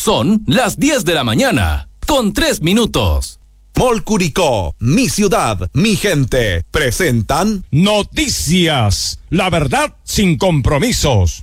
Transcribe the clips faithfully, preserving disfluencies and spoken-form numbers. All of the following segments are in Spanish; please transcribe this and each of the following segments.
Son las diez de la mañana, con tres minutos. Mall Curicó, mi ciudad, mi gente, presentan Noticias, la verdad sin compromisos.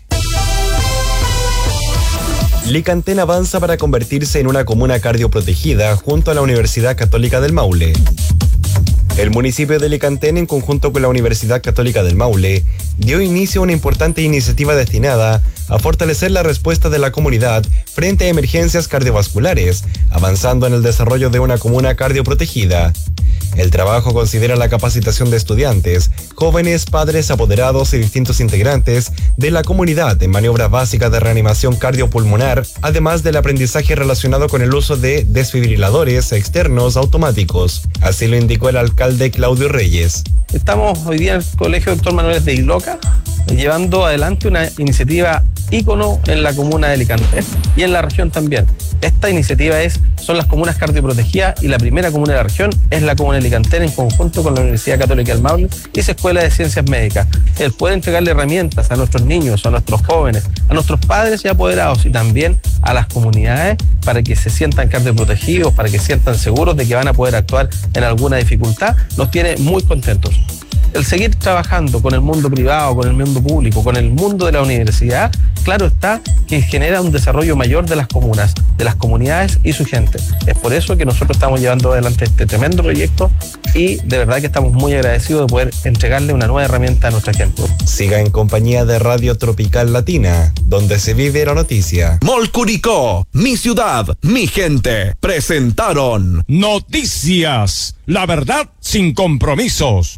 Licantén avanza para convertirse en una comuna cardioprotegida junto a la Universidad Católica del Maule. El municipio de Licantén, en conjunto con la Universidad Católica del Maule, dio inicio a una importante iniciativa destinada a fortalecer la respuesta de la comunidad frente a emergencias cardiovasculares, avanzando en el desarrollo de una comuna cardioprotegida. El trabajo considera la capacitación de estudiantes, jóvenes, padres, apoderados y distintos integrantes de la comunidad en maniobras básicas de reanimación cardiopulmonar, además del aprendizaje relacionado con el uso de desfibriladores externos automáticos. Así lo indicó el alcalde Claudio Reyes. Estamos hoy día en el Colegio Doctor Manuel de Iloca llevando adelante una iniciativa ícono en la comuna de Licantén y en la región también. Esta iniciativa es, son las comunas cardioprotegidas y la primera comuna de la región es la comuna de Licantén en conjunto con la Universidad Católica del Maule y su Escuela de Ciencias Médicas. El poder entregarle herramientas a nuestros niños, a nuestros jóvenes, a nuestros padres y apoderados y también a las comunidades para que se sientan cardioprotegidos, para que sientan seguros de que van a poder actuar en alguna dificultad, nos tiene muy contentos. El seguir trabajando con el mundo privado, con el mundo público, con el mundo de la universidad, claro está que genera un desarrollo mayor de las comunas, de las comunidades y su gente. Es por eso que nosotros estamos llevando adelante este tremendo proyecto y de verdad que estamos muy agradecidos de poder entregarle una nueva herramienta a nuestra gente. Siga en compañía de Radio Tropical Latina, donde se vive la noticia. Mall Curicó, mi ciudad, mi gente, presentaron Noticias, la verdad sin compromisos.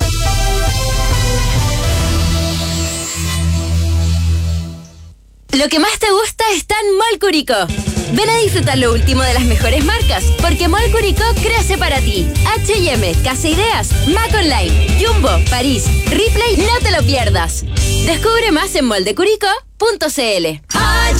Lo que más te gusta está en Mall Curicó. Ven a disfrutar lo último de las mejores marcas, porque Mall Curicó crece para ti. H y M, Casa Ideas, Mac Online, Jumbo, París, Ripley, no te lo pierdas. Descubre más en moldecuricó punto c l.